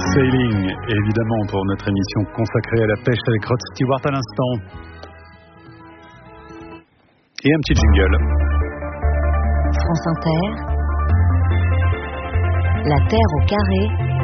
Sailing, évidemment, pour notre émission consacrée à la pêche avec Rod Stewart à l'instant. Et un petit jingle. France Inter, la Terre au carré,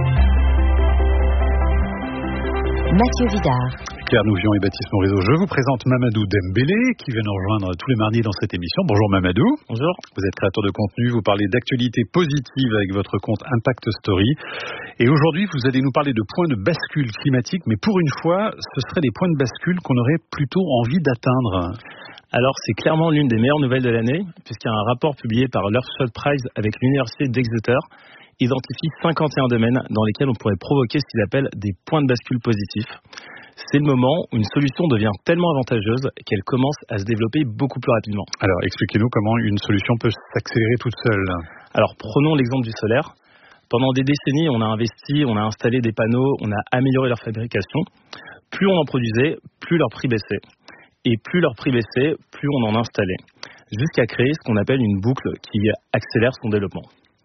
Mathieu Vidard. Claire Nouvion et Baptiste Morisot. Je vous présente Mamadou Dembélé qui vient nous rejoindre tous les mardis dans cette émission. Bonjour Mamadou. Bonjour. Vous êtes créateur de contenu, vous parlez d'actualité positive avec votre compte Impact Story. Et aujourd'hui, vous allez nous parler de points de bascule climatique, mais pour une fois, ce seraient des points de bascule qu'on aurait plutôt envie d'atteindre. Alors, c'est clairement l'une des meilleures nouvelles de l'année, puisqu'un rapport publié par l'Earthshot Prize avec l'Université d'Exeter identifie 51 domaines dans lesquels on pourrait provoquer ce qu'ils appellent des points de bascule positifs. C'est le moment où une solution devient tellement avantageuse qu'elle commence à se développer beaucoup plus rapidement. Alors, expliquez-nous comment une solution peut s'accélérer toute seule. Alors, prenons l'exemple du solaire. Pendant des décennies, on a investi, on a installé des panneaux, on a amélioré leur fabrication. Plus on en produisait, plus leur prix baissait. Et plus leur prix baissait, plus on en installait. Jusqu'à créer ce qu'on appelle une boucle qui accélère son développement.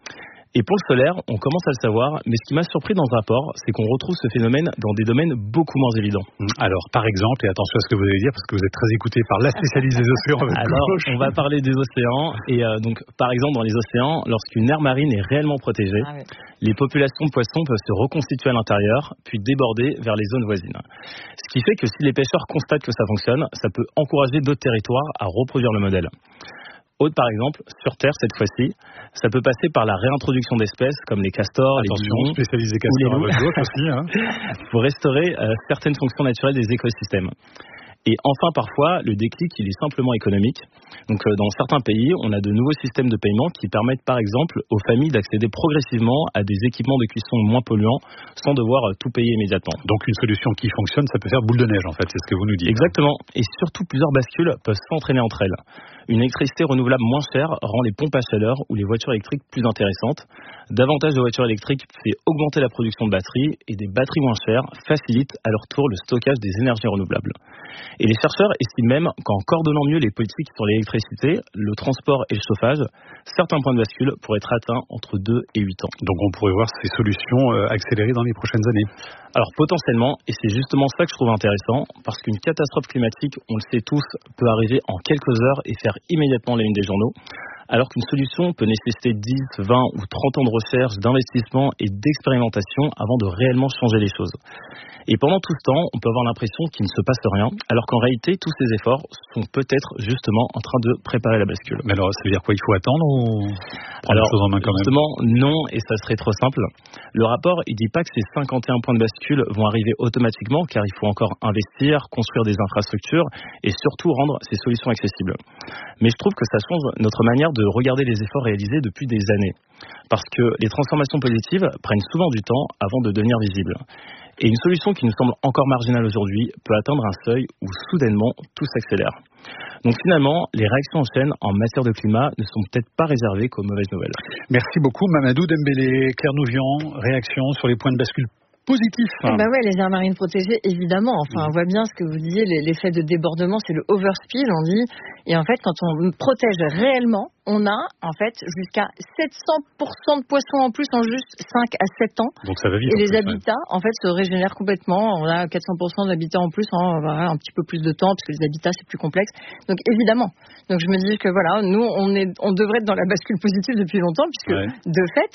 Et pour le solaire, on commence à le savoir, mais ce qui m'a surpris dans ce rapport, c'est qu'on retrouve ce phénomène dans des domaines beaucoup moins évidents. Alors, par exemple, et attention à ce que vous allez dire, parce que vous êtes très écouté par la spécialiste des océans. Alors, on va parler des océans, et donc, par exemple, dans les océans, lorsqu'une aire marine est réellement protégée, les populations de poissons peuvent se reconstituer à l'intérieur, puis déborder vers les zones voisines. Ce qui fait que si les pêcheurs constatent que ça fonctionne, ça peut encourager d'autres territoires à reproduire le modèle. Autre, par exemple, sur Terre cette fois-ci, ça peut passer par la réintroduction d'espèces comme les castors, les bisons, spécialisés castors à votre gauche aussi, hein. Pour restaurer certaines fonctions naturelles des écosystèmes. Et enfin, parfois, le déclic, il est simplement économique. Donc, dans certains pays, on a de nouveaux systèmes de paiement qui permettent, par exemple, aux familles d'accéder progressivement à des équipements de cuisson moins polluants sans devoir tout payer immédiatement. Donc, une solution qui fonctionne, ça peut faire boule de neige, en fait, c'est ce que vous nous dites. Exactement. Et surtout, plusieurs bascules peuvent s'entraîner entre elles. Une électricité renouvelable moins chère rend les pompes à chaleur ou les voitures électriques plus intéressantes. Davantage de voitures électriques fait augmenter la production de batteries et des batteries moins chères facilitent à leur tour le stockage des énergies renouvelables. Et les chercheurs estiment même qu'en coordonnant mieux les politiques sur l'électricité, le transport et le chauffage, certains points de bascule pourraient être atteints entre 2 et 8 ans. Donc on pourrait voir ces solutions accélérées dans les prochaines années. Alors potentiellement, et c'est justement ça que je trouve intéressant, parce qu'une catastrophe climatique, on le sait tous, peut arriver en quelques heures et faire immédiatement la une des journaux, alors qu'une solution peut nécessiter 10, 20 ou 30 ans de recherche, d'investissement et d'expérimentation avant de réellement changer les choses. Et pendant tout ce temps, on peut avoir l'impression qu'il ne se passe rien, alors qu'en réalité, tous ces efforts sont peut-être justement en train de préparer la bascule. Mais alors, ça veut dire quoi? Il faut attendre ou prendre les choses en main quand même? Justement, non, et ça serait trop simple. Le rapport, il dit pas que ces 51 points de bascule vont arriver automatiquement, car il faut encore investir, construire des infrastructures et surtout rendre ces solutions accessibles. Mais je trouve que ça change notre manière de regarder les efforts réalisés depuis des années. Parce que les transformations positives prennent souvent du temps avant de devenir visibles. Et une solution qui nous semble encore marginale aujourd'hui peut atteindre un seuil où soudainement tout s'accélère. Donc finalement, les réactions en chaîne en matière de climat ne sont peut-être pas réservées qu'aux mauvaises nouvelles. Merci beaucoup Mamadou Dembélé. Claire Nouvion, réaction sur les points de bascule positif. Les aires marines protégées, évidemment. Enfin, on voit bien ce que vous disiez, l'effet de débordement, c'est le overspill, on dit. Et en fait, quand on protège réellement, on a en fait jusqu'à 700% de poissons en plus en juste 5 à 7 ans. Donc ça va vite. Et les habitats, en fait, se régénèrent complètement. On a 400% d'habitats en plus en un petit peu plus de temps, parce que les habitats, c'est plus complexe. Donc évidemment. Donc je me dis que voilà, nous, on devrait être dans la bascule positive depuis longtemps, puisque de fait,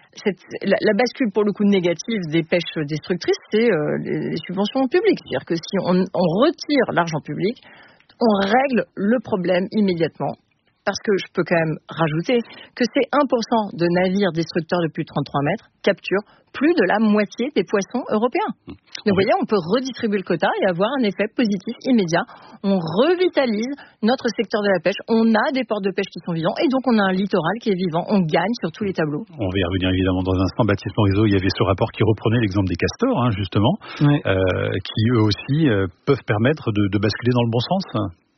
la bascule pour le coup négative des pêches destructrices, c'est les subventions publiques. C'est-à-dire que si on retire l'argent public, on règle le problème immédiatement. Parce que je peux quand même rajouter que ces 1% de navires destructeurs de plus de 33 mètres capturent plus de la moitié des poissons européens. Donc vous voyez, on peut redistribuer le quota et avoir un effet positif immédiat. On revitalise notre secteur de la pêche. On a des ports de pêche qui sont vivants et donc on a un littoral qui est vivant. On gagne sur tous les tableaux. On va y revenir évidemment dans un instant. Baptiste Morisot, il y avait ce rapport qui reprenait l'exemple des castors, justement, qui eux aussi peuvent permettre de basculer dans le bon sens.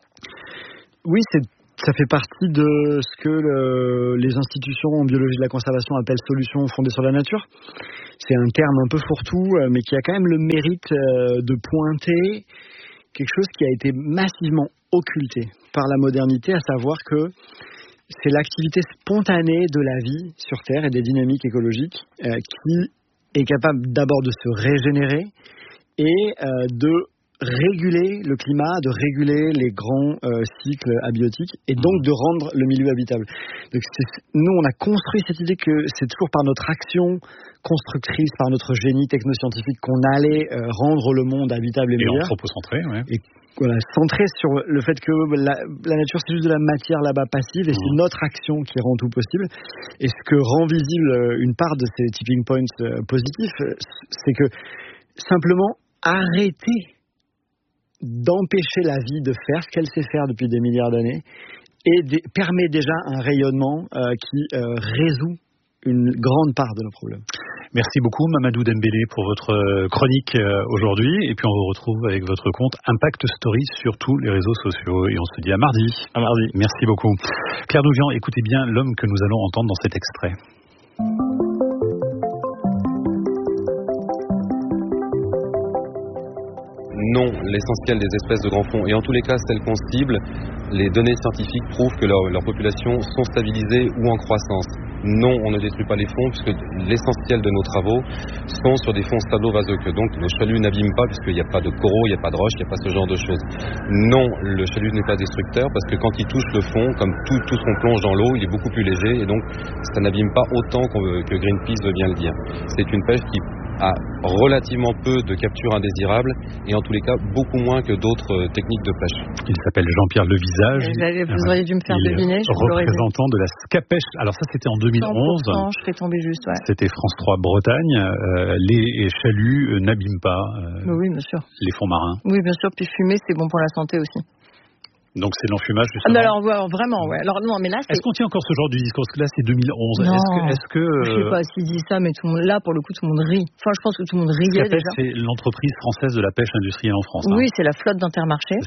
Oui, ça fait partie de ce que les institutions en biologie de la conservation appellent solutions fondées sur la nature. C'est un terme un peu fourre-tout, mais qui a quand même le mérite de pointer quelque chose qui a été massivement occulté par la modernité, à savoir que c'est l'activité spontanée de la vie sur Terre et des dynamiques écologiques qui est capable d'abord de se régénérer et de réguler le climat, de réguler les grands cycles abiotiques et donc de rendre le milieu habitable. Donc nous, on a construit cette idée que c'est toujours par notre action constructrice, par notre génie technoscientifique qu'on allait rendre le monde habitable et meilleur. Et anthropocentré, ouais. Et voilà, centré sur le fait que la nature, c'est juste de la matière là-bas passive et c'est notre action qui rend tout possible. Et ce que rend visible une part de ces tipping points positifs, c'est que simplement arrêter d'empêcher la vie de faire ce qu'elle sait faire depuis des milliards d'années et permet déjà un rayonnement qui résout une grande part de nos problèmes. Merci beaucoup Mamadou Dembélé pour votre chronique aujourd'hui et puis on vous retrouve avec votre compte Impact Story sur tous les réseaux sociaux et on se dit à mardi. À mardi. Merci beaucoup. Claire Douvian, écoutez bien l'homme que nous allons entendre dans cet extrait. Non, l'essentiel des espèces de grands fonds, et en tous les cas celles qu'on cible, les données scientifiques prouvent que leurs populations sont stabilisées ou en croissance. Non, on ne détruit pas les fonds puisque l'essentiel de nos travaux sont sur des fonds stabilo-vaseux, donc le chalut n'abîme pas puisqu'il n'y a pas de coraux, il n'y a pas de roches, il n'y a pas ce genre de choses. Non, le chalut n'est pas destructeur parce que quand il touche le fond, comme tout ce qu'on plonge dans l'eau, il est beaucoup plus léger et donc ça n'abîme pas autant que Greenpeace veut bien le dire. C'est une pêche qui a relativement peu de captures indésirables et en tous les cas beaucoup moins que d'autres techniques de pêche. Il s'appelle Jean-Pierre Levisage. Vous auriez dû me faire deviner. Représentant de la SCAPESH. Alors ça c'était en 2011. Je serais tombé juste. Ouais. C'était France 3 Bretagne. Les chaluts n'abîment pas oui, bien sûr. les fonds marins. Oui, bien sûr. Puis fumer, c'est bon pour la santé aussi. Donc c'est l'enfumage justement. Alors vraiment, ouais. Alors non, mais là, est-ce qu'on tient encore ce genre de discours? Parce que là, c'est 2011. Non. Est-ce que je sais pas s'il dit ça, mais tout le monde, là, pour le coup, tout le monde rit. Enfin, je pense que tout le monde riait déjà. C'est l'entreprise française de la pêche industrielle en France. Oui, c'est la flotte d'Intermarché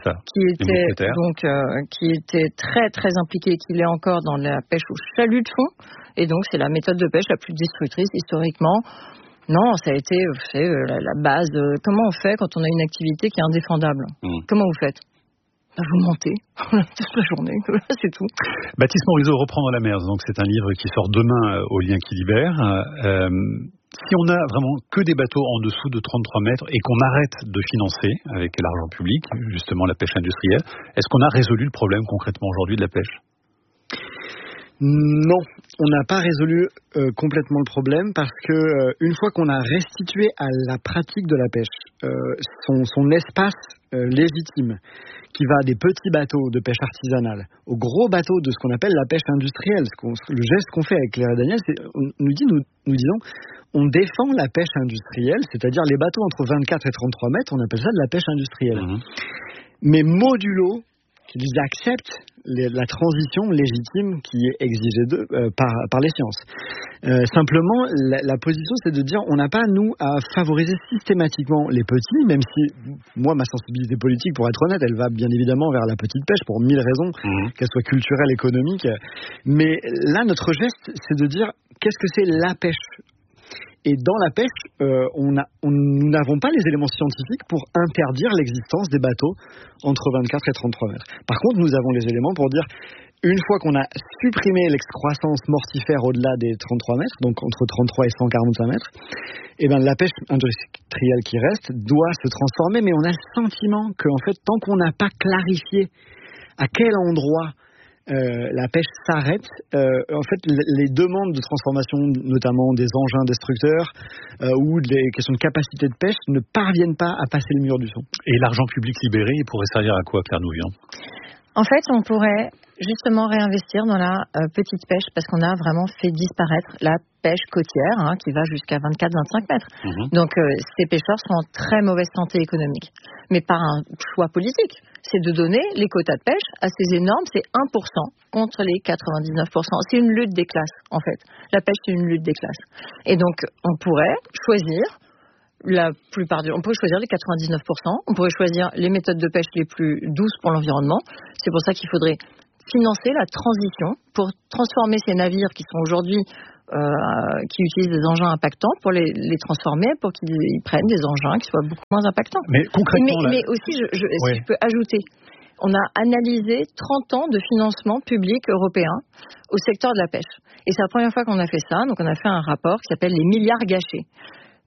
qui était très très impliquée, qui l'est encore dans la pêche au chalut de fond. Et donc, c'est la méthode de pêche la plus destructrice historiquement. Non, ça a été la base. Comment on fait quand on a une activité qui est indéfendable? Comment vous faites? Vous mentez toute la journée, c'est tout. Baptiste Morisot, Reprendre la mer, donc c'est un livre qui sort demain au Lien qui libère. Si on a vraiment que des bateaux en dessous de 33 mètres et qu'on arrête de financer avec l'argent public, justement la pêche industrielle, est-ce qu'on a résolu le problème concrètement aujourd'hui de la pêche? Non, on n'a pas résolu complètement le problème parce que une fois qu'on a restitué à la pratique de la pêche son espace légitime, qui va des petits bateaux de pêche artisanale aux gros bateaux de ce qu'on appelle la pêche industrielle, le geste qu'on fait avec Claire et Daniel, c'est nous disons on défend la pêche industrielle, c'est-à-dire les bateaux entre 24 et 33 mètres, on appelle ça de la pêche industrielle. Mais modulo qu'ils acceptent la transition légitime qui est exigée d'eux par les sciences. Simplement, la position, c'est de dire on n'a pas, nous, à favoriser systématiquement les petits, même si, moi, ma sensibilité politique, pour être honnête, elle va bien évidemment vers la petite pêche, pour 1000 raisons, qu'elle soit culturelle, économique. Mais là, notre geste, c'est de dire qu'est-ce que c'est la pêche ? Et dans la pêche, nous n'avons pas les éléments scientifiques pour interdire l'existence des bateaux entre 24 et 33 mètres. Par contre, nous avons les éléments pour dire, une fois qu'on a supprimé l'excroissance mortifère au-delà des 33 mètres, donc entre 33 et 145 mètres, eh ben, la pêche industrielle qui reste doit se transformer, mais on a le sentiment qu'en fait, tant qu'on n'a pas clarifié à quel endroit la pêche s'arrête. En fait, les demandes de transformation, notamment des engins destructeurs ou des questions de capacité de pêche, ne parviennent pas à passer le mur du son. Et l'argent public libéré, il pourrait servir à quoi, Claire Douvian ? En fait, on pourrait justement réinvestir dans la petite pêche parce qu'on a vraiment fait disparaître la pêche côtière qui va jusqu'à 24-25 mètres. Donc, ces pêcheurs sont en très mauvaise santé économique. Mais par un choix politique, c'est de donner les quotas de pêche à ces énormes, c'est 1% contre les 99%. C'est une lutte des classes, en fait. La pêche, c'est une lutte des classes. Et donc, on pourrait choisir on pourrait choisir les 99%, on pourrait choisir les méthodes de pêche les plus douces pour l'environnement. C'est pour ça qu'il faudrait financer la transition pour transformer ces navires qui sont aujourd'hui qui utilisent des engins impactants pour les transformer, pour qu'ils prennent des engins qui soient beaucoup moins impactants. Mais concrètement, mais aussi, si je peux ajouter, on a analysé 30 ans de financement public européen au secteur de la pêche. Et c'est la première fois qu'on a fait ça. Donc on a fait un rapport qui s'appelle les milliards gâchés.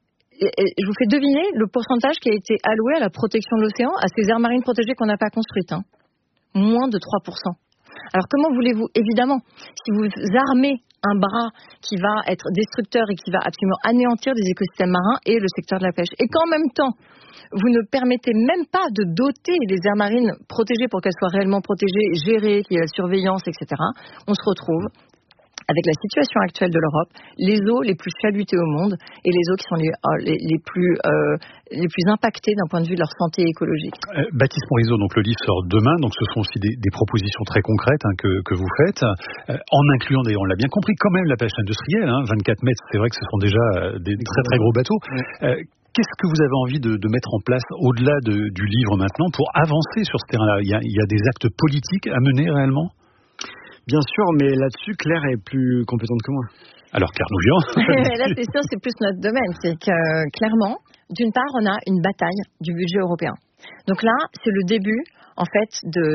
je vous fais deviner le pourcentage qui a été alloué à la protection de l'océan, à ces aires marines protégées qu'on n'a pas construites. Moins de 3%. Alors comment voulez-vous, évidemment, si vous armez un bras qui va être destructeur et qui va absolument anéantir des écosystèmes marins et le secteur de la pêche, et qu'en même temps, vous ne permettez même pas de doter les aires marines protégées pour qu'elles soient réellement protégées, gérées, qu'il y ait la surveillance, etc., on se retrouve avec la situation actuelle de l'Europe, les eaux les plus chalutées au monde et les eaux qui sont les plus impactées d'un point de vue de leur santé écologique. Baptiste Morisot, donc le livre sort demain, donc ce sont aussi des propositions très concrètes que vous faites, en incluant d'ailleurs, on l'a bien compris, quand même la pêche industrielle, 24 mètres, c'est vrai que ce sont déjà des très très gros bateaux. Qu'est-ce que vous avez envie de mettre en place au-delà du livre maintenant pour avancer sur ce terrain-là ? Il y a des actes politiques à mener réellement ? Bien sûr, mais là-dessus, Claire est plus compétente que moi. Alors, Claire Nouvian. Là, c'est sûr, c'est plus notre domaine. C'est que, clairement, d'une part, on a une bataille du budget européen. Donc là, c'est le début, en fait,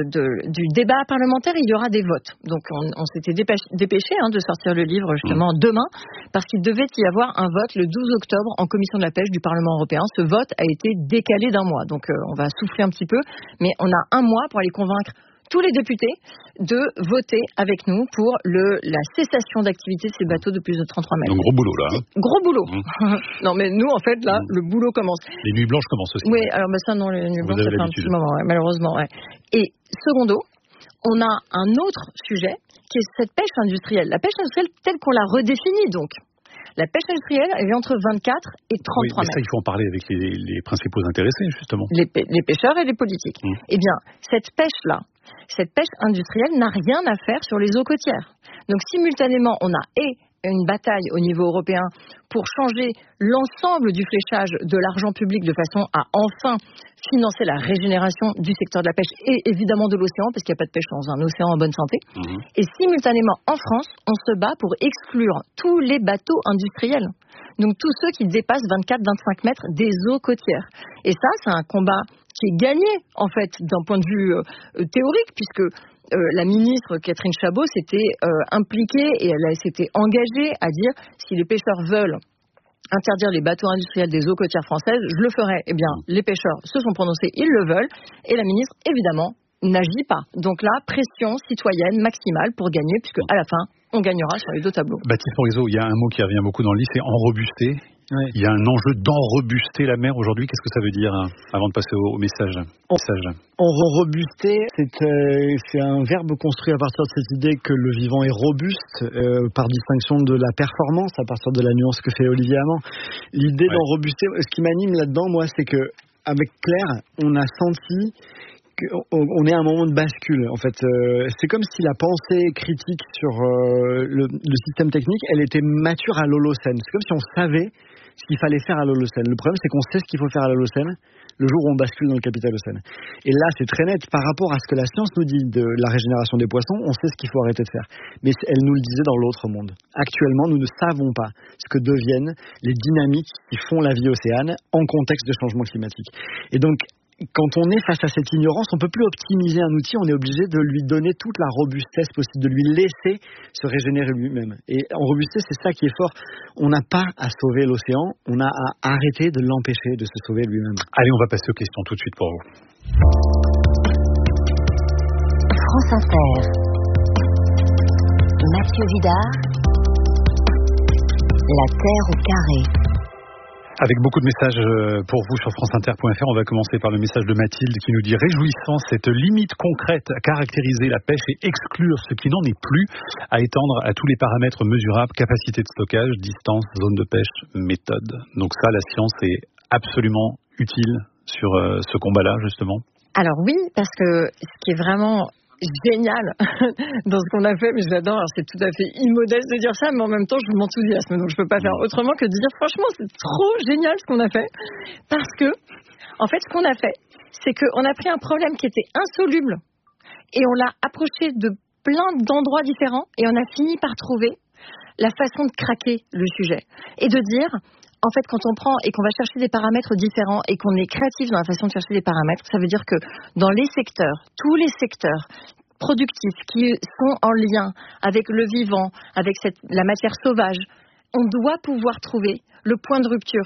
du débat parlementaire. Il y aura des votes. Donc, on s'était dépêché de sortir le livre, justement, demain, parce qu'il devait y avoir un vote le 12 octobre en commission de la pêche du Parlement européen. Ce vote a été décalé d'un mois. Donc, on va souffler un petit peu. Mais on a un mois pour aller convaincre tous les députés de voter avec nous pour la cessation d'activité de ces bateaux de plus de 33 mètres. Donc gros boulot là. Gros boulot. Non mais nous en fait là, le boulot commence. Les nuits blanches commencent aussi. Oui, alors ça non, les nuits blanches ça fait un petit moment, malheureusement. Et secondo, on a un autre sujet qui est cette pêche industrielle. La pêche industrielle telle qu'on l'a redéfinie donc. La pêche industrielle, elle est entre 24 et 33 mètres. Ça, il faut en parler avec les principaux intéressés, justement. Les pêcheurs et les politiques. Eh bien, cette pêche-là, cette pêche industrielle n'a rien à faire sur les eaux côtières. Donc, simultanément, on a une bataille au niveau européen pour changer l'ensemble du fléchage de l'argent public de façon à enfin financer la régénération du secteur de la pêche et évidemment de l'océan, parce qu'il n'y a pas de pêche dans un océan en bonne santé. Et simultanément, en France, on se bat pour exclure tous les bateaux industriels. Donc tous ceux qui dépassent 24-25 mètres des eaux côtières. Et ça, c'est un combat qui est gagné, en fait, d'un point de vue théorique, puisque la ministre Catherine Chabot s'était impliquée et elle s'était engagée à dire si les pêcheurs veulent interdire les bateaux industriels des eaux côtières françaises, je le ferai. Eh bien, les pêcheurs se sont prononcés, ils le veulent, et la ministre, évidemment, n'agit pas. Donc là, pression citoyenne maximale pour gagner, puisque à la fin, on gagnera sur les deux tableaux. Baptiste Morisot, il y a un mot qui revient beaucoup dans le livre, c'est enrobuster. Ouais. Il y a un enjeu d'enrobuster la mer aujourd'hui. Qu'est-ce que ça veut dire avant de passer au message? Enrobuster, c'est un verbe construit à partir de cette idée que le vivant est robuste, par distinction de la performance, à partir de la nuance que fait Olivier Amand. L'idée d'enrobuster, ce qui m'anime là-dedans, moi, c'est que avec Claire, on a senti on est à un moment de bascule. En fait, c'est comme si la pensée critique sur le système technique, elle était mature à l'Holocène. C'est comme si on savait ce qu'il fallait faire à l'Holocène. Le problème, c'est qu'on sait ce qu'il faut faire à l'Holocène le jour où on bascule dans le Capitalocène. Et là, c'est très net. Par rapport à ce que la science nous dit de la régénération des poissons, on sait ce qu'il faut arrêter de faire. Mais elle nous le disait dans l'autre monde. Actuellement, nous ne savons pas ce que deviennent les dynamiques qui font la vie océane en contexte de changement climatique. Et donc, quand on est face à cette ignorance, on ne peut plus optimiser un outil, on est obligé de lui donner toute la robustesse possible, de lui laisser se régénérer lui-même. Et en robustesse, c'est ça qui est fort. On n'a pas à sauver l'océan, on a à arrêter de l'empêcher de se sauver lui-même. Allez, on va passer aux questions tout de suite pour vous. France Inter. Mathieu Vidard. La Terre au carré. Avec beaucoup de messages pour vous sur franceinter.fr, on va commencer par le message de Mathilde qui nous dit « Réjouissant, cette limite concrète à caractériser la pêche et exclure ce qui n'en est plus, à étendre à tous les paramètres mesurables, capacité de stockage, distance, zone de pêche, méthode. » Donc ça, la science est absolument utile sur ce combat-là, justement. Alors oui, parce que ce qui est vraiment génial dans ce qu'on a fait, mais j'adore, alors c'est tout à fait immodeste de dire ça, mais en même temps je m'enthousiasme, donc je peux pas faire autrement que de dire franchement c'est trop génial ce qu'on a fait, parce que en fait ce qu'on a fait, c'est qu'on a pris un problème qui était insoluble et on l'a approché de plein d'endroits différents et on a fini par trouver la façon de craquer le sujet et de dire en fait, quand on prend et qu'on va chercher des paramètres différents et qu'on est créatif dans la façon de chercher des paramètres, ça veut dire que dans les secteurs, tous les secteurs productifs qui sont en lien avec le vivant, avec la matière sauvage, on doit pouvoir trouver le point de rupture.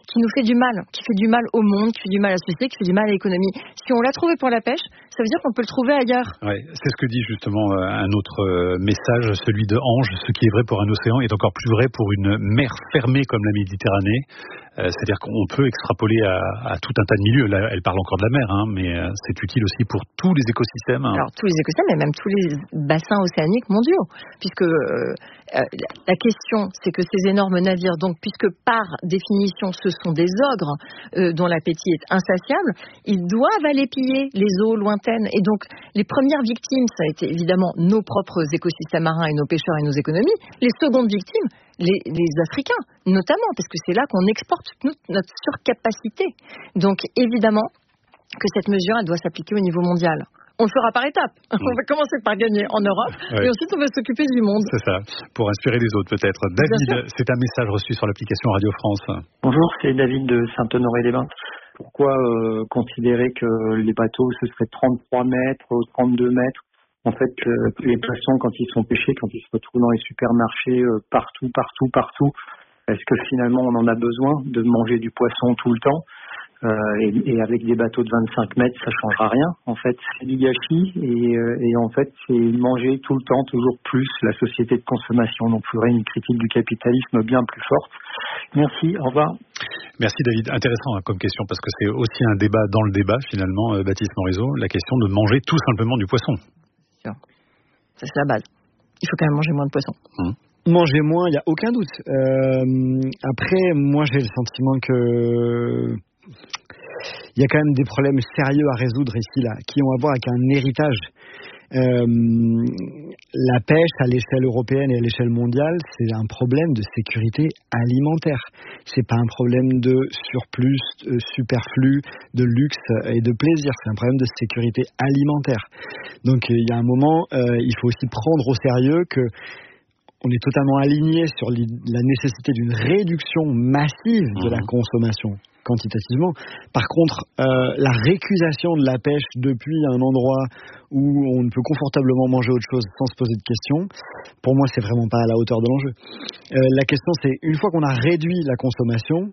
qui nous fait du mal, qui fait du mal au monde, qui fait du mal à la société, qui fait du mal à l'économie. Si on l'a trouvé pour la pêche, ça veut dire qu'on peut le trouver ailleurs. Ouais, c'est ce que dit justement un autre message, celui de Ange. Ce qui est vrai pour un océan est encore plus vrai pour une mer fermée comme la Méditerranée. C'est-à-dire qu'on peut extrapoler à tout un tas de milieux. Là, elle parle encore de la mer, mais c'est utile aussi pour tous les écosystèmes. Alors, tous les écosystèmes et même tous les bassins océaniques mondiaux. Puisque la question, c'est que ces énormes navires, donc puisque par définition, ce sont des ogres dont l'appétit est insatiable, ils doivent aller piller les eaux lointaines. Et donc, les premières victimes, ça a été évidemment nos propres écosystèmes marins et nos pêcheurs et nos économies. Les secondes victimes, les Africains, notamment, parce que c'est là qu'on exporte notre surcapacité. Donc, évidemment, que cette mesure, elle doit s'appliquer au niveau mondial. On le fera par étapes. On va commencer par gagner en Europe, et ensuite on va s'occuper du monde. C'est ça, pour inspirer les autres peut-être. David, c'est un message reçu sur l'application Radio France. Bonjour, c'est David de Saint-Honoré-les-Bains. Pourquoi considérer que les bateaux, ce serait 33 mètres, 32 mètres? En fait, les poissons, quand ils sont pêchés, quand ils se retrouvent dans les supermarchés, partout, est-ce que finalement on en a besoin de manger du poisson tout le temps? Et avec des bateaux de 25 mètres, ça changera rien. En fait, c'est du gâchis et en fait, c'est manger tout le temps, toujours plus la société de consommation. Donc, il faudrait une critique du capitalisme bien plus forte. Merci, au revoir. Merci David. Intéressant comme question parce que c'est aussi un débat dans le débat finalement, Baptiste Morisot, la question de manger tout simplement du poisson. Ça, c'est la base. Il faut quand même manger moins de poisson. Manger moins, il n'y a aucun doute. Après, moi, j'ai le sentiment que il y a quand même des problèmes sérieux à résoudre ici, là, qui ont à voir avec un héritage. La pêche à l'échelle européenne et à l'échelle mondiale, c'est un problème de sécurité alimentaire. C'est pas un problème de surplus, superflu, de luxe et de plaisir. C'est un problème de sécurité alimentaire. Donc il y a un moment, il faut aussi prendre au sérieux que on est totalement aligné sur la nécessité d'une réduction massive de la consommation quantitativement. Par contre, la récusation de la pêche depuis un endroit où on ne peut confortablement manger autre chose sans se poser de questions, pour moi, c'est vraiment pas à la hauteur de l'enjeu. La question, c'est une fois qu'on a réduit la consommation,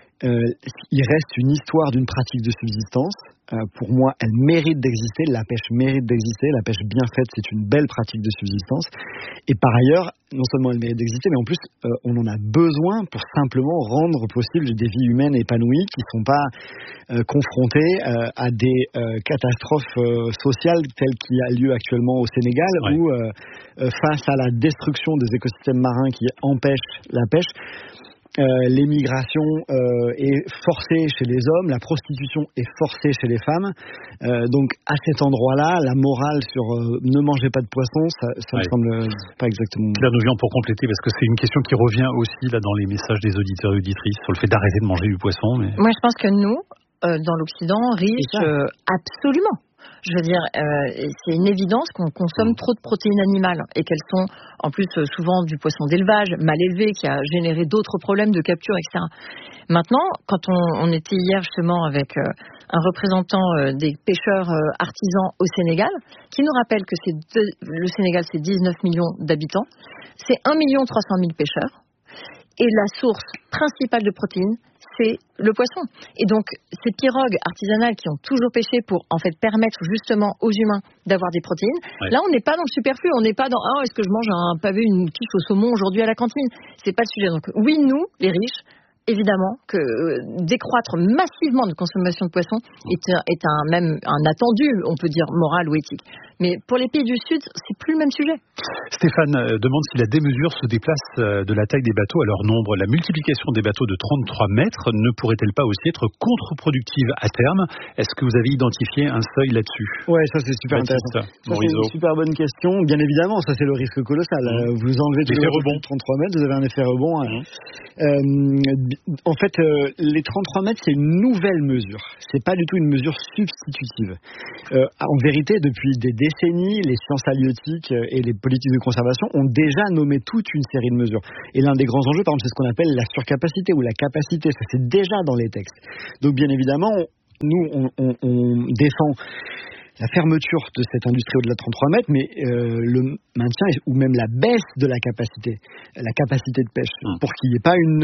il reste une histoire d'une pratique de subsistance. Pour moi, elle mérite d'exister. La pêche mérite d'exister. La pêche bien faite, c'est une belle pratique de subsistance. Et par ailleurs, non seulement elle mérite d'exister, mais en plus, on en a besoin pour simplement rendre possible des vies humaines épanouies qui ne sont pas confrontées à des catastrophes sociales telles qu'il y a lieu actuellement au Sénégal, où face à la destruction des écosystèmes marins qui empêchent la pêche, l'émigration est forcée chez les hommes, la prostitution est forcée chez les femmes. Donc à cet endroit-là, la morale sur ne mangez pas de poisson, ça me semble pas exactement. Claire Nouvian, pour compléter, parce que c'est une question qui revient aussi là dans les messages des auditeurs et auditrices sur le fait d'arrêter de manger du poisson. Mais... Moi, je pense que nous, dans l'Occident, riches, absolument. Je veux dire, c'est une évidence qu'on consomme trop de protéines animales et qu'elles sont en plus souvent du poisson d'élevage, mal élevé, qui a généré d'autres problèmes de capture, etc. Maintenant, quand on était hier justement avec un représentant des pêcheurs artisans au Sénégal, qui nous rappelle que le Sénégal, c'est 19 millions d'habitants, c'est 1 300 000 pêcheurs et la source principale de protéines, c'est le poisson. Et donc, ces pirogues artisanales qui ont toujours pêché pour en fait permettre justement aux humains d'avoir des protéines, là, on n'est pas dans le superflu, on n'est pas dans « est-ce que je mange un pavé, une quiche au saumon aujourd'hui à la cantine ?» C'est pas le sujet. Donc oui, nous, les riches, évidemment que décroître massivement de consommation de poissons est même un attendu, on peut dire moral ou éthique. Mais pour les pays du Sud, c'est plus le même sujet. Stéphane demande si la démesure se déplace de la taille des bateaux à leur nombre. La multiplication des bateaux de 33 mètres ne pourrait-elle pas aussi être contre-productive à terme? Est-ce que vous avez identifié un seuil là-dessus? Ouais, ça c'est super intéressant. Ça, c'est une super bonne question. Bien évidemment, ça c'est le risque colossal. Vous enlevez tout le 33 mètres, vous avez un effet rebond. En fait, les 33 mètres, c'est une nouvelle mesure. C'est pas du tout une mesure substitutive. En vérité, depuis des décennies, les sciences halieutiques et les politiques de conservation ont déjà nommé toute une série de mesures. Et l'un des grands enjeux, par exemple, c'est ce qu'on appelle la surcapacité ou la capacité. Ça, c'est déjà dans les textes. Donc, bien évidemment, nous, on défend la fermeture de cette industrie au-delà de 33 mètres, mais le maintien ou même la baisse de la capacité de pêche, pour qu'il n'y ait pas une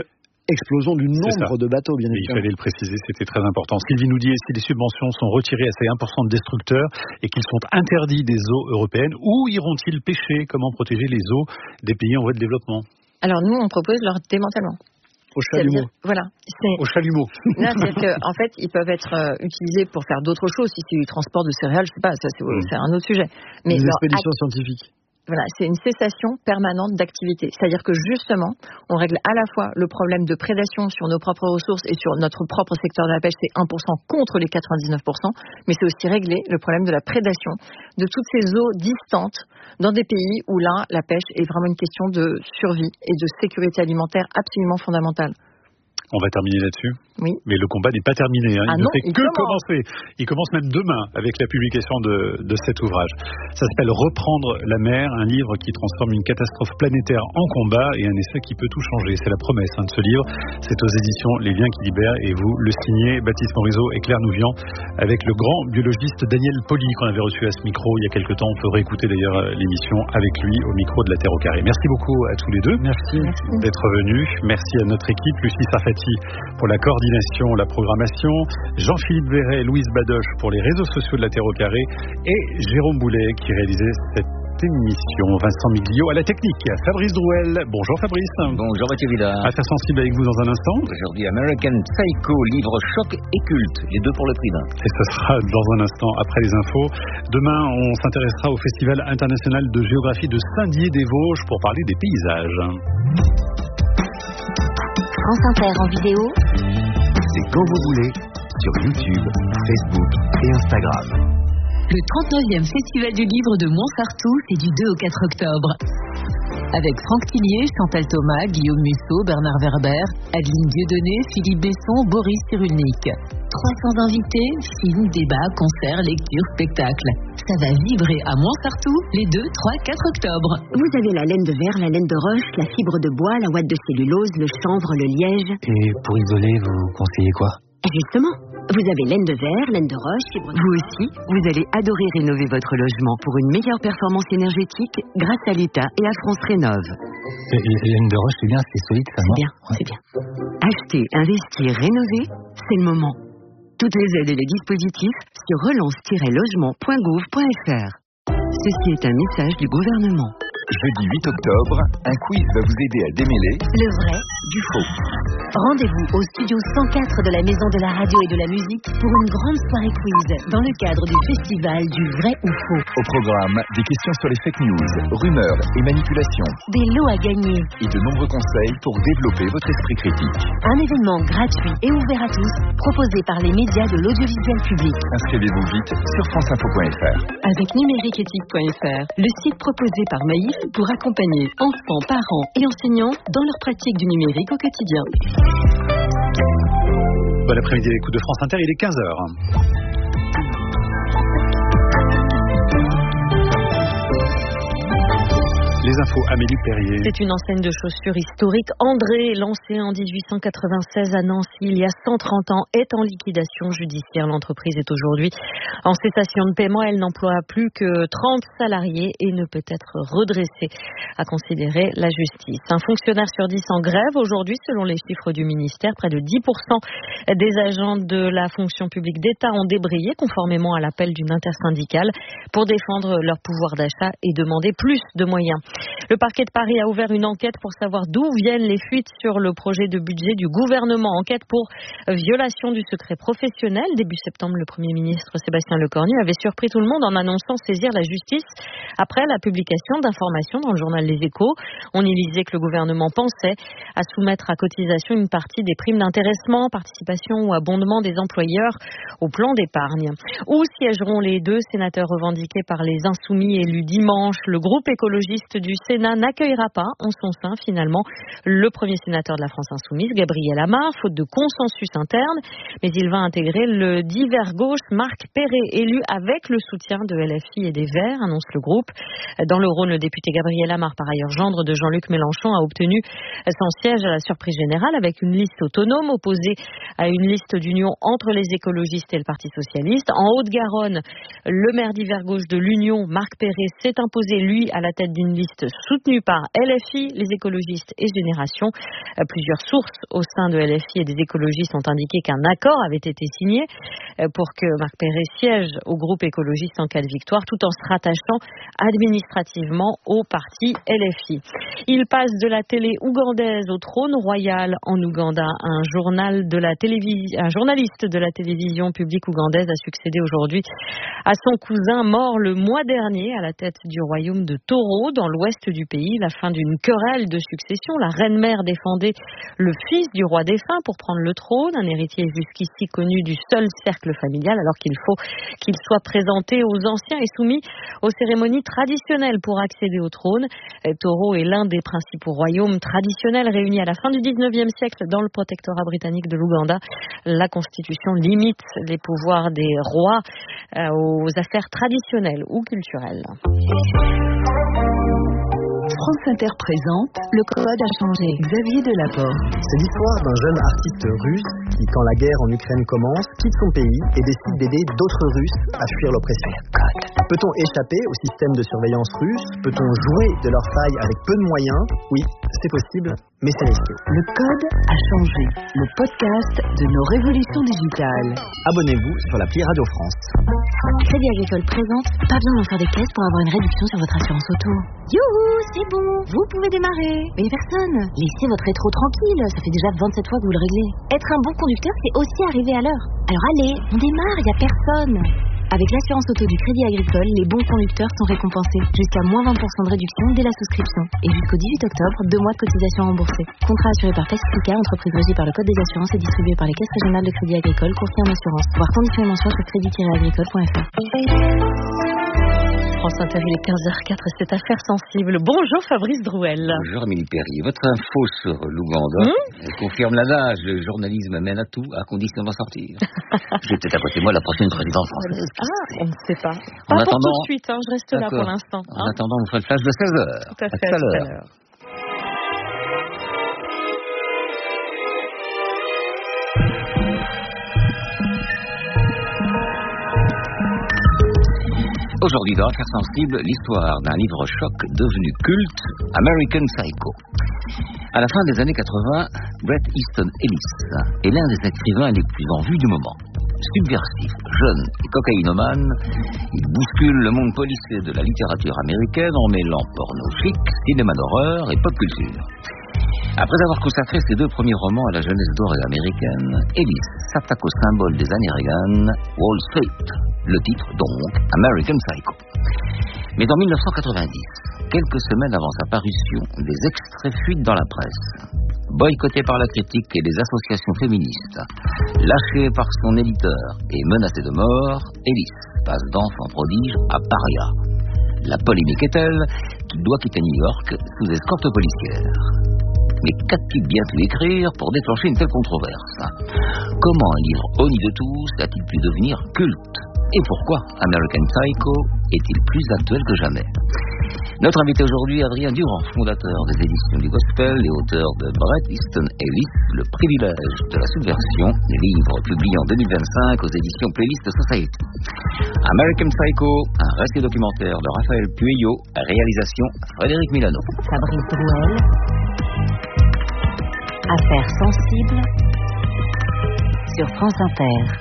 explosion du nombre de bateaux, bien évidemment. Il fallait le préciser, c'était très important. Sylvie nous dit, si les subventions sont retirées à ces 1% de destructeurs et qu'ils sont interdits des eaux européennes, où iront-ils pêcher? Comment protéger les eaux des pays en voie de développement? Alors nous, on propose leur démantèlement. Au chalumeau. Voilà. Au chalumeau. C'est-à-dire qu'en fait, ils peuvent être utilisés pour faire d'autres choses. Si c'est du transport de céréales, je sais pas, ça c'est un autre sujet. Mais des expéditions scientifiques. Voilà, c'est une cessation permanente d'activité. C'est-à-dire que justement, on règle à la fois le problème de prédation sur nos propres ressources et sur notre propre secteur de la pêche, c'est 1% contre les 99%, mais c'est aussi régler le problème de la prédation de toutes ces eaux distantes dans des pays où là, la pêche est vraiment une question de survie et de sécurité alimentaire absolument fondamentale. On va terminer là-dessus. Oui. Mais le combat n'est pas terminé. Il ne fait que commencer. Il commence même demain avec la publication de cet ouvrage. Ça s'appelle Reprendre la mer, un livre qui transforme une catastrophe planétaire en combat et un essai qui peut tout changer. C'est la promesse de ce livre. C'est aux éditions Les Liens qui libèrent et vous le signez, Baptiste Morisot et Claire Nouvian, avec le grand biologiste Daniel Poli qu'on avait reçu à ce micro il y a quelques temps. On peut réécouter d'ailleurs l'émission avec lui au micro de La Terre au Carré. Merci beaucoup à tous les deux. Merci d'être venus. Merci à notre équipe, Lucie Sarfati pour la coordination, la programmation, Jean-Philippe Verret, Louise Badoche pour les réseaux sociaux de La Terre au Carré et Jérôme Boulet qui réalisait cette émission. Vincent Miglio à la technique. Fabrice Drouel. Bonjour Fabrice. Bonjour Mathieu Vidal. Affaires sensibles avec vous dans un instant. Aujourd'hui American Psycho, livre choc et culte, les deux pour le prix d'un. Et ce sera dans un instant après les infos. Demain, on s'intéressera au Festival international de géographie de Saint-Dié-des-Vosges pour parler des paysages. France Inter en vidéo, c'est quand vous voulez, sur YouTube, Facebook et Instagram. Le 39e Festival du Livre de Montsartou, c'est du 2 au 4 octobre. Avec Franck Tillier, Chantal Thomas, Guillaume Musso, Bernard Werber, Adeline Dieudonné, Philippe Besson, Boris Cyrulnik. 300 invités, films, débats, concerts, lectures, spectacles. Ça va vibrer à Montsartou les 2, 3, 4 octobre. Vous avez la laine de verre, la laine de roche, la fibre de bois, la ouate de cellulose, le chanvre, le liège. Et pour isoler, vous conseillez quoi? Justement, vous avez laine de verre, laine de roche, fibre de... Vous aussi, vous allez adorer rénover votre logement pour une meilleure performance énergétique grâce à l'État et à France Rénov'. Laine de roche, c'est bien, c'est solide ça, non? C'est bien. Acheter, investir, rénover, c'est le moment. Toutes les aides et les dispositifs sur relance-logement.gouv.fr. Ceci est un message du gouvernement. Jeudi 8 octobre, un quiz va vous aider à démêler le vrai du faux. Rendez-vous au studio 104 de la Maison de la Radio et de la Musique pour une grande soirée quiz dans le cadre du festival du vrai ou faux. Au programme, des questions sur les fake news, rumeurs et manipulations. Des lots à gagner. Et de nombreux conseils pour développer votre esprit critique. Un événement gratuit et ouvert à tous, proposé par les médias de l'audiovisuel public. Inscrivez-vous vite sur franceinfo.fr. Avec numériqueéthique.fr, le site proposé par Maïf pour accompagner enfants, parents et enseignants dans leur pratique du numérique au quotidien. Bon après-midi à l'écoute de France Inter, il est 15h. Les infos, Amélie Perrier. C'est une enseigne de chaussures historique. André, lancée en 1896 à Nancy, il y a 130 ans, est en liquidation judiciaire. L'entreprise est aujourd'hui en cessation de paiement. Elle n'emploie plus que 30 salariés et ne peut être redressée, a considéré la justice. Un fonctionnaire sur 10 en grève aujourd'hui, selon les chiffres du ministère. Près de 10% des agents de la fonction publique d'État ont débrayé, conformément à l'appel d'une intersyndicale, pour défendre leur pouvoir d'achat et demander plus de moyens. Le parquet de Paris a ouvert une enquête pour savoir d'où viennent les fuites sur le projet de budget du gouvernement. Enquête pour violation du secret professionnel. Début septembre, le Premier ministre Sébastien Lecornu avait surpris tout le monde en annonçant saisir la justice après la publication d'informations dans le journal Les Échos. On y lisait que le gouvernement pensait à soumettre à cotisation une partie des primes d'intéressement, participation ou abondement des employeurs au plan d'épargne. Où siégeront les deux sénateurs revendiqués par les Insoumis élus dimanche? Le groupe écologiste du Sénat n'accueillera pas en son sein finalement le premier sénateur de la France Insoumise, Gabriel Amar, faute de consensus interne, mais il va intégrer le divers gauche Marc Perret, élu avec le soutien de LFI et des Verts, annonce le groupe. Dans le Rhône, le député Gabriel Amar, par ailleurs gendre de Jean-Luc Mélenchon, a obtenu son siège à la surprise générale avec une liste autonome opposée à une liste d'union entre les écologistes et le Parti socialiste. En Haute-Garonne, le maire divers gauche de l'Union, Marc Perret, s'est imposé lui à la tête d'une liste liste soutenue par LFI, les écologistes et Génération. Plusieurs sources au sein de LFI et des écologistes ont indiqué qu'un accord avait été signé pour que Marc Perret siège au groupe écologiste en cas de victoire, tout en se rattachant administrativement au parti LFI. Il passe de la télé ougandaise au trône royal en Ouganda. Un journaliste de la télévision publique ougandaise a succédé aujourd'hui à son cousin mort le mois dernier à la tête du royaume de Toro, dans l'ouest du pays. La fin d'une querelle de succession. La reine-mère défendait le fils du roi défunt pour prendre le trône, un héritier jusqu'ici connu du seul cercle familial, alors qu'il faut qu'il soit présenté aux anciens et soumis aux cérémonies traditionnelles pour accéder au trône. Toro est l'un des principaux royaumes traditionnels réunis à la fin du 19e siècle dans le protectorat britannique de l'Ouganda. La Constitution limite les pouvoirs des rois aux affaires traditionnelles ou culturelles. France Inter présente Le Code a changé. Xavier Delaporte. C'est l'histoire d'un jeune artiste russe qui, quand la guerre en Ukraine commence, quitte son pays et décide d'aider d'autres Russes à fuir l'oppression. Peut-on échapper au système de surveillance russe? Peut-on jouer de leurs failles avec peu de moyens? Oui, c'est possible, mais c'est risqué. Le Code a changé. Le podcast de nos révolutions digitales. Abonnez-vous sur l'appli Radio France. Crédit Agricole présente. Pas besoin d'en faire des caisses pour avoir une réduction sur votre assurance auto. Youhou, c'est bon, vous pouvez démarrer. Mais personne. Laissez votre rétro tranquille, ça fait déjà 27 fois que vous le réglez. Être un bon conducteur, c'est aussi arriver à l'heure. Alors allez, on démarre, y a personne. Avec l'assurance auto du Crédit Agricole, les bons conducteurs sont récompensés. Jusqu'à moins 20% de réduction dès la souscription. Et jusqu'au 18 octobre, 2 mois de cotisation remboursée. Contrat assuré par Pacifica, entreprise régie par le Code des assurances et distribué par les caisses régionales de Crédit Agricole, courtier en assurance. Voir conditions et mentions sur crédit-agricole.fr. France Inter, il est 15h04 et cette affaire sensible. Bonjour Fabrice Drouel. Bonjour Amélie Perrier. Votre info sur l'Ouganda confirme l'adage, le journalisme mène à tout, à condition d'en sortir. J'ai peut-être à côté de moi la prochaine présidente française. On ne sait pas. En pas attendant, pour tout de suite, je reste là pour l'instant. En attendant, on fera le flash de 16h. Tout à fait, à tout à l'heure. Aujourd'hui, dans l'affaire sensible, l'histoire d'un livre choc devenu culte, American Psycho. À la fin des années 80, Bret Easton Ellis est l'un des écrivains les plus en vue du moment. Subversif, jeune et cocaïnomane, il bouscule le monde policé de la littérature américaine en mêlant porno chic, cinéma d'horreur et pop culture. Après avoir consacré ses 2 premiers romans à la jeunesse dorée américaine, Ellis s'attaque au symbole des années Reagan, Wall Street. Le titre, donc, American Psycho. Mais en 1990, quelques semaines avant sa parution, des extraits fuitent dans la presse. Boycotté par la critique et les associations féministes, lâché par son éditeur et menacé de mort, Ellis passe d'enfant prodige à paria. La polémique est telle qu'il doit quitter New York sous escorte policière. Mais qu'a-t-il bien pu écrire pour déclencher une telle controverse? Comment un livre honni de tous a-t-il pu devenir culte? Et pourquoi American Psycho est-il plus actuel que jamais? Notre invité aujourd'hui, Adrien Durand, fondateur des éditions du Gospel et auteur de Bret Easton Ellis, Le privilège de la subversion, livre publié en 2025 aux éditions Playlist Society. American Psycho, un récit documentaire de Raphaël Pueyo, réalisation Frédéric Milano. Fabrice Drouel. Affaires sensibles sur France Inter.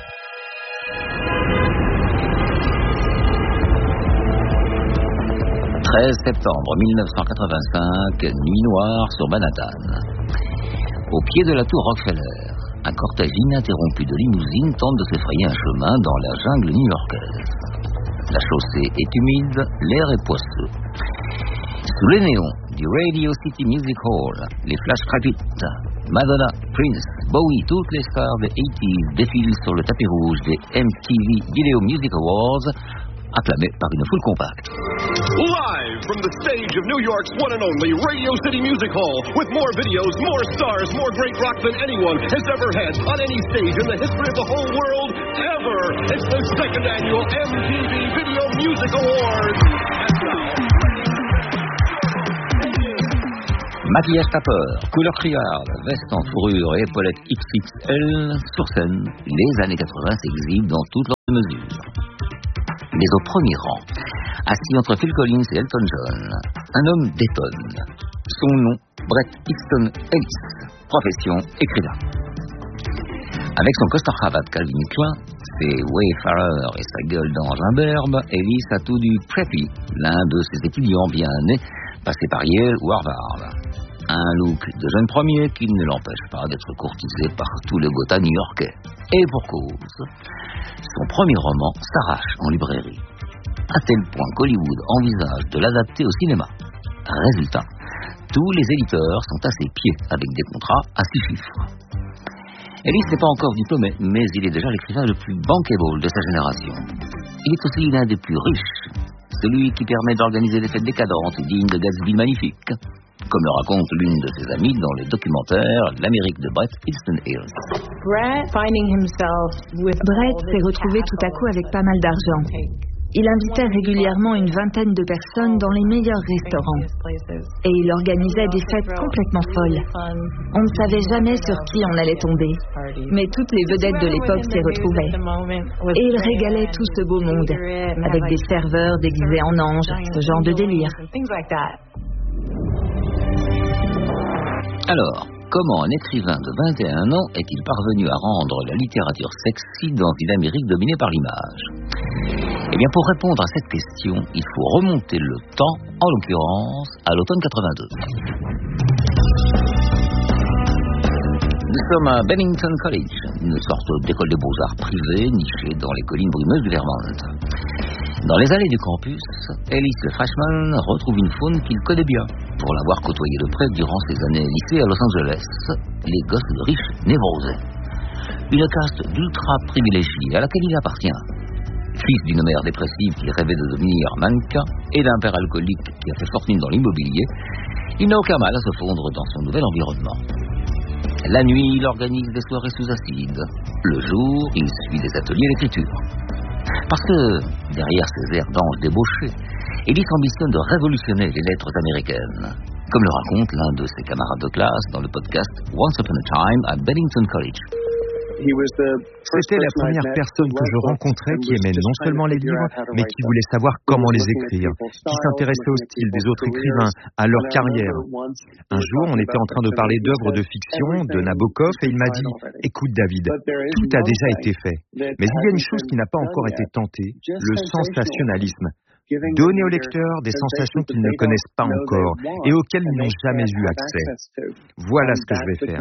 13 septembre 1985, nuit noire sur Manhattan. Au pied de la tour Rockefeller, un cortège ininterrompu de limousines tente de se frayer un chemin dans la jungle new-yorkaise. La chaussée est humide, l'air est poisseux. Sous les néons du Radio City Music Hall, les flashs crépitent. Madonna, Prince, Bowie, toutes les stars des 80s défilent sur le tapis rouge des MTV Video Music Awards, acclamés par une foule compacte. Live from the stage of New York's one and only Radio City Music Hall, with more videos, more stars, more great rock than anyone has ever had on any stage in the history of the whole world ever. It's the second annual MTV Video Music Awards. Maquillage tapeur, couleur criarde, veste en fourrure et épaulettes XXL, sur scène, les années 80 s'exhibent dans toutes leurs mesures. Mais au premier rang, assis entre Phil Collins et Elton John, un homme détonne. Son nom, Bret Easton Ellis, profession écrivain. Avec son costard-cravate Calvin Klein, ses Wayfarer et sa gueule d'ange imberbe, Ellis a tout du preppy, l'un de ses étudiants bien nés, passés par Yale ou Harvard. Un look de jeune premier qui ne l'empêche pas d'être courtisé par tout le gotha new-yorkais. Et pour cause, son premier roman s'arrache en librairie, à tel point qu'Hollywood envisage de l'adapter au cinéma. Résultat, tous les éditeurs sont à ses pieds avec des contrats à 6 chiffres. Ellis n'est pas encore diplômé, mais il est déjà l'écrivain le plus bankable de sa génération. Il est aussi l'un des plus riches, celui qui permet d'organiser des fêtes décadentes et dignes de Gatsby magnifiques, comme le raconte l'une de ses amies dans le documentaire L'Amérique de Bret Easton Ellis. Bret s'est retrouvé tout à coup avec pas mal d'argent. Il invitait régulièrement une vingtaine de personnes dans les meilleurs restaurants. Et il organisait des fêtes complètement folles. On ne savait jamais sur qui on allait tomber. Mais toutes les vedettes de l'époque s'y retrouvaient. Et il régalait tout ce beau monde, avec des serveurs déguisés en anges, ce genre de délire. Alors, comment un écrivain de 21 ans est-il parvenu à rendre la littérature sexy dans une Amérique dominée par l'image ? Eh bien, pour répondre à cette question, il faut remonter le temps, en l'occurrence, à l'automne 82. Nous sommes à Bennington College, une sorte d'école des beaux-arts privée nichée dans les collines brumeuses du Vermont. Dans les allées du campus, Ellis le freshman retrouve une faune qu'il connaît bien, pour l'avoir côtoyé de près durant ses années lycée à Los Angeles, les gosses de riches névrosés. Une caste d'ultra privilégiés à laquelle il appartient. Fils d'une mère dépressive qui rêvait de devenir mannequin et d'un père alcoolique qui a fait fortune dans l'immobilier, il n'a aucun mal à se fondre dans son nouvel environnement. La nuit, il organise des soirées sous acide. Le jour, il suit des ateliers d'écriture. Parce que, derrière ces airs d'ange débauchés, Ellis ambitionne de révolutionner les lettres américaines, comme le raconte l'un de ses camarades de classe dans le podcast Once Upon a Time at Bennington College. C'était la première personne que je rencontrais qui aimait non seulement les livres, mais qui voulait savoir comment les écrire, qui s'intéressait au style des autres écrivains, à leur carrière. Un jour, on était en train de parler d'œuvres de fiction, de Nabokov, et il m'a dit « Écoute David, tout a déjà été fait, mais il y a une chose qui n'a pas encore été tentée, le sensationnalisme. Donner aux lecteurs des sensations qu'ils ne connaissent pas encore et auxquelles ils n'ont jamais eu accès. Voilà ce que je vais faire. »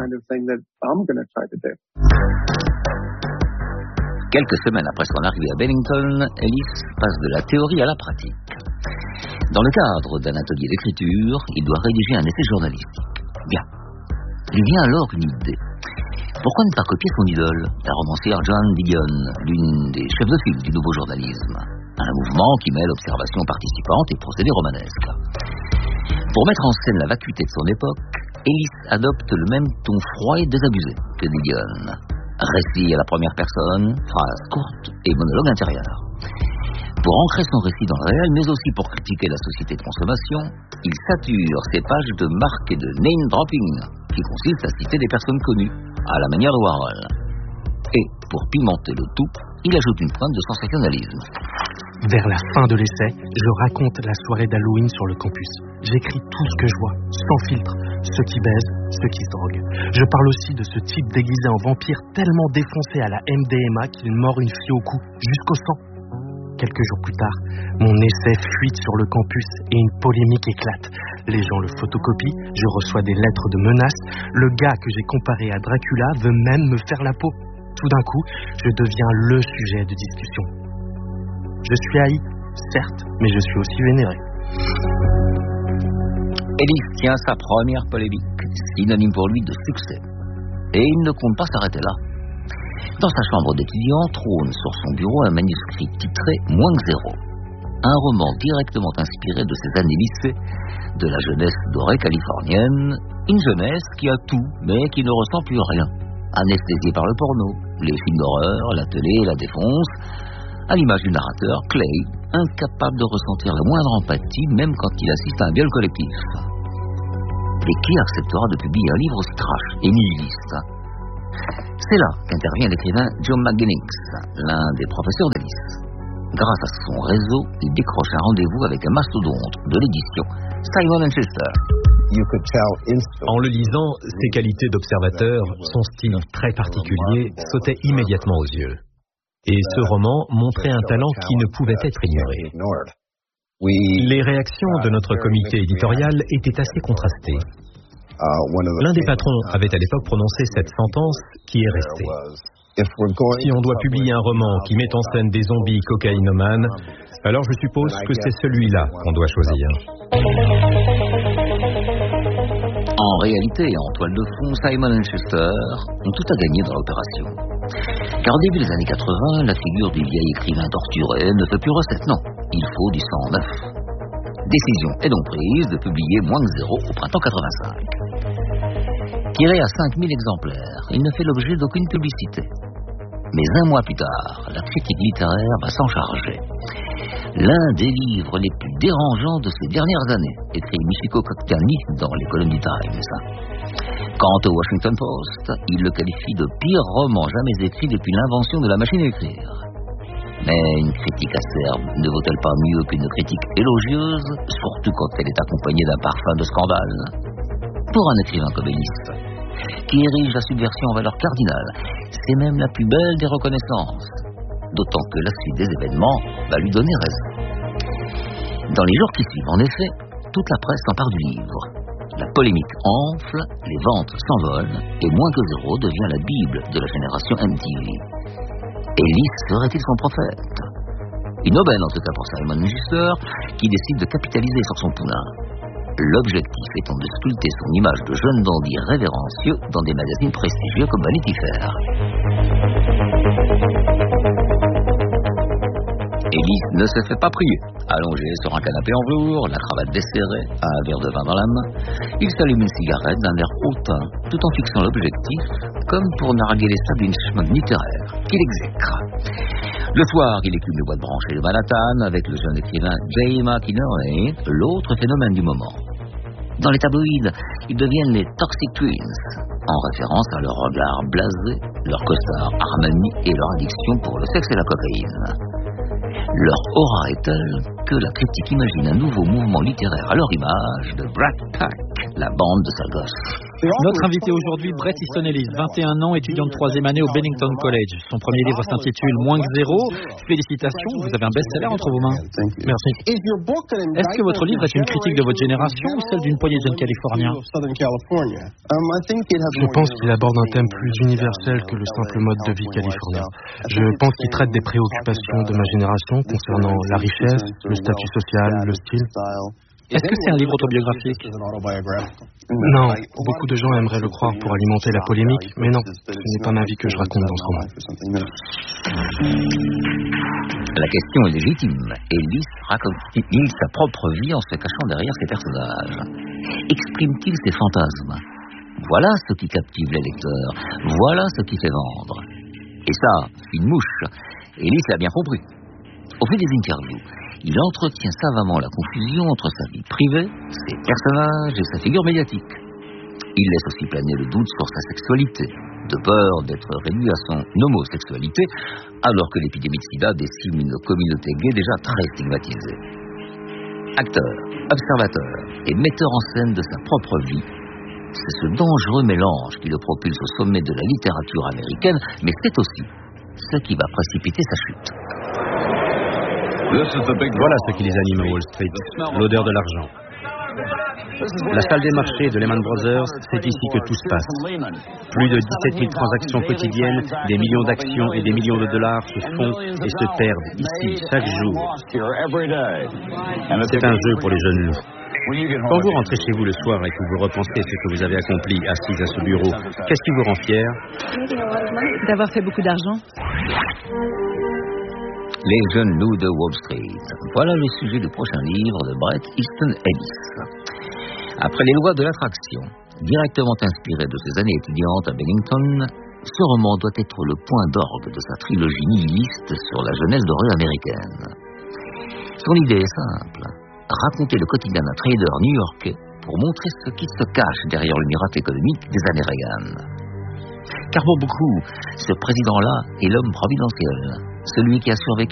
Quelques semaines après son arrivée à Bennington, Ellis passe de la théorie à la pratique. Dans le cadre d'un atelier d'écriture, il doit rédiger un essai journalistique. Bien. Il vient alors une idée. Pourquoi ne pas copier son idole, la romancière Joan Didion, l'une des chefs de file du nouveau journalisme, un mouvement qui mêle observation participante et procédé romanesque. Pour mettre en scène la vacuité de son époque, Ellis adopte le même ton froid et désabusé que Didion. Récit à la première personne, phrases courtes et monologue intérieur. Pour ancrer son récit dans le réel, mais aussi pour critiquer la société de consommation, il sature ses pages de marques et de name-dropping, qui consiste à citer des personnes connues, à la manière de Warhol. Et, pour pimenter le tout, il ajoute une pointe de sensationnalisme. Vers la fin de l'essai, je raconte la soirée d'Halloween sur le campus. J'écris tout ce que je vois, sans filtre, ceux qui baisent, ceux qui se droguent. Je parle aussi de ce type déguisé en vampire tellement défoncé à la MDMA qu'il mord une fille au cou, jusqu'au sang. Quelques jours plus tard, mon essai fuite sur le campus et une polémique éclate. Les gens le photocopient, je reçois des lettres de menaces. Le gars que j'ai comparé à Dracula veut même me faire la peau. Tout d'un coup, je deviens le sujet de discussion. Je suis haï, certes, mais je suis aussi vénéré. Ellis tient sa première polémique, synonyme pour lui de succès. Et il ne compte pas s'arrêter là. Dans sa chambre d'étudiant trône sur son bureau un manuscrit titré -0. Un roman directement inspiré de ses années lycée, de la jeunesse dorée californienne, une jeunesse qui a tout, mais qui ne ressent plus rien. Anesthésiée par le porno, les films d'horreur, la télé et la défonce, à l'image du narrateur, Clay, incapable de ressentir la moindre empathie, même quand il assiste à un viol collectif. Et qui acceptera de publier un livre aussi trash et nihiliste ? C'est là qu'intervient l'écrivain Joe McGinnis, l'un des professeurs d'Ellis. grâce à son réseau, il décroche un rendez-vous avec un mastodonte de l'édition, Simon & Schuster. En le lisant, ses qualités d'observateur, son style très particulier sautaient immédiatement aux yeux. Et ce roman montrait un talent qui ne pouvait être ignoré. Les réactions de notre comité éditorial étaient assez contrastées. L'un des patrons avait à l'époque prononcé cette sentence qui est restée. Si on doit publier un roman qui met en scène des zombies cocaïnomanes, alors je suppose que c'est celui-là qu'on doit choisir. En réalité, en toile de fond, Simon & Schuster ont tout à gagner dans l'opération. Car au début des années 80, la figure du vieil écrivain torturé ne fait plus recette, non. Il faut du sang neuf. Décision est donc prise de publier Moins que zéro au printemps 85. Tiré à 5000 exemplaires, il ne fait l'objet d'aucune publicité. Mais un mois plus tard, la critique littéraire va s'en charger. L'un des livres les plus dérangeants de ces dernières années, écrit Michiko Kaktani dans les colonnes du Times. Quant au Washington Post, il le qualifie de pire roman jamais écrit depuis l'invention de la machine à écrire. Mais une critique acerbe ne vaut-elle pas mieux qu'une critique élogieuse, surtout quand elle est accompagnée d'un parfum de scandale? Pour un écrivain comme Ellis, qui érige la subversion en valeur cardinale, c'est même la plus belle des reconnaissances. D'autant que la suite des événements va lui donner raison. Dans les jours qui suivent, en effet, toute la presse s'empare du livre. La polémique enfle, les ventes s'envolent, et Moins que zéro devient la Bible de la génération MTV. Ellis serait-il son prophète? Une aubaine en tout cas pour Simon & Schuster, qui décide de capitaliser sur son poulain. L'objectif étant de sculpter son image de jeune dandy révérencieux dans des magazines prestigieux comme Vanity Fair. Ellis ne se fait pas prier. Allongé sur un canapé en velours, la cravate desserrée, un verre de vin dans la main, il s'allume une cigarette d'un air hautain, tout en fixant l'objectif, comme pour narguer l'establishment littéraire qu'il exècre. Le soir, il écume les boîtes branchées de Manhattan avec le jeune écrivain J. McInerney, l'autre phénomène du moment. Dans les tabloïds, ils deviennent les Toxic Twins, en référence à leur regard blasé, leur costard Armani et leur addiction pour le sexe et la cocaïne. Leur aura est telle que la critique imagine un nouveau mouvement littéraire à leur image de Brat Pack, la bande de sales gosses. Notre invité aujourd'hui, Bret Easton Ellis, 21 ans, étudiant de 3e année au Bennington College. Son premier livre s'intitule Moins que zéro. Félicitations, vous avez un best-seller entre vos mains. Merci. Est-ce que votre livre est une critique de votre génération ou celle d'une poignée de jeunes Californiens? Je pense qu'il aborde un thème plus universel que le simple mode de vie californien. Je pense qu'il traite des préoccupations de ma génération concernant la richesse, le statut social, le style. Est-ce que c'est un livre autobiographique? Non, beaucoup de gens aimeraient le croire pour alimenter la polémique, mais non, ce n'est pas ma vie que je raconte dans ce roman. La question est légitime. Ellis raconte-t-il sa propre vie en se cachant derrière ses personnages? Exprime-t-il ses fantasmes? Voilà ce qui captive les lecteurs, voilà ce qui fait vendre. Et ça, une mouche, Ellis l'a bien compris. Au fil des interviews, il entretient savamment la confusion entre sa vie privée, ses personnages et sa figure médiatique. Il laisse aussi planer le doute sur sa sexualité, de peur d'être réduit à son homosexualité, alors que l'épidémie de sida décime une communauté gay déjà très stigmatisée. Acteur, observateur et metteur en scène de sa propre vie, c'est ce dangereux mélange qui le propulse au sommet de la littérature américaine, mais c'est aussi ce qui va précipiter sa chute. Voilà ce qui les anime à Wall Street, l'odeur de l'argent. La salle des marchés de Lehman Brothers, c'est ici que tout se passe. Plus de 17 000 transactions quotidiennes, des millions d'actions et des millions de dollars se font et se perdent ici chaque jour. C'est un jeu pour les jeunes loups. Quand vous rentrez chez vous le soir et que vous repensez ce que vous avez accompli assis à ce bureau, qu'est-ce qui vous rend fier? D'avoir fait beaucoup d'argent. Les jeunes loups de Wall Street. Voilà le sujet du prochain livre de Bret Easton Ellis. Après les lois de l'attraction, directement inspiré de ses années étudiantes à Bennington, ce roman doit être le point d'orgue de sa trilogie nihiliste sur la jeunesse dorée américaine. Son idée est simple, raconter le quotidien d'un trader new-yorkais pour montrer ce qui se cache derrière le miracle économique des années Reagan. Car pour beaucoup, ce président-là est l'homme providentiel, celui qui a survécu